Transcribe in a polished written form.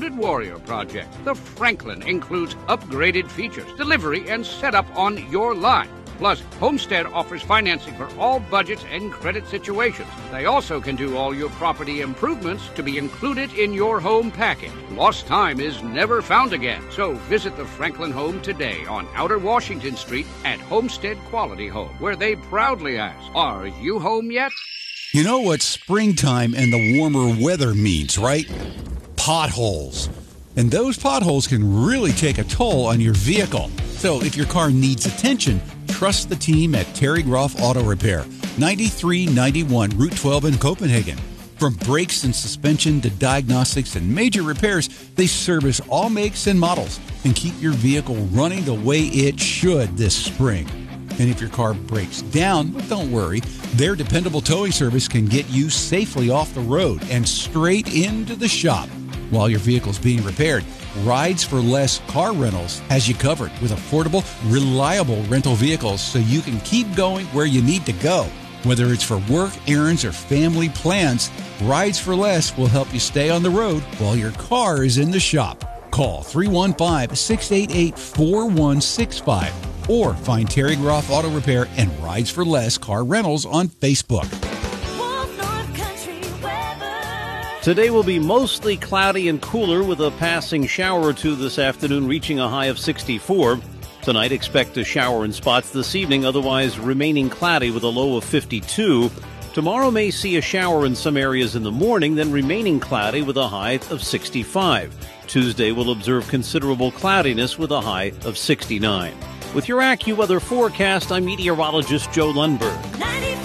Wounded Warrior Project. The Franklin includes upgraded features, delivery, and setup on your line. Plus, Homestead offers financing for all budgets and credit situations. They also can do all your property improvements to be included in your home package. Lost time is never found again. So visit the Franklin home today on Outer Washington Street at Homestead Quality Home, where they proudly ask, "Are you home yet?" You know what springtime and the warmer weather means, right? Potholes. And those potholes can really take a toll on your vehicle. So if your car needs attention, trust the team at Terry Groff Auto Repair, 9391 Route 12 in Copenhagen. From brakes and suspension to diagnostics and major repairs, they service all makes and models and keep your vehicle running the way it should this spring. And if your car breaks down, don't worry. Their dependable towing service can get you safely off the road and straight into the shop. While your vehicle's being repaired, Rides for Less Car Rentals has you covered with affordable, reliable rental vehicles so you can keep going where you need to go. Whether it's for work, errands, or family plans, Rides for Less will help you stay on the road while your car is in the shop. Call 315-688-4165 or find Terry Groff Auto Repair and Rides for Less Car Rentals on Facebook. Today will be mostly cloudy and cooler with a passing shower or two this afternoon, reaching a high of 64. Tonight, expect a shower in spots this evening, otherwise remaining cloudy with a low of 52. Tomorrow may see a shower in some areas in the morning, then remaining cloudy with a high of 65. Tuesday will observe considerable cloudiness with a high of 69. With your AccuWeather forecast, I'm meteorologist Joe Lundberg.